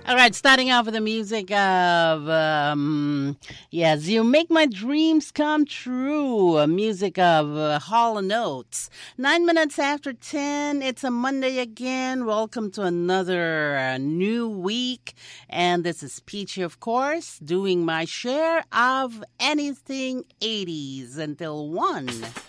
All right, starting off with the music of, yes, You Make My Dreams Come True, music of Hall & Oates. 9 minutes after 10, it's a Monday again. Welcome to another new week. And this is Peachy, of course, doing my share of anything 80s until 1.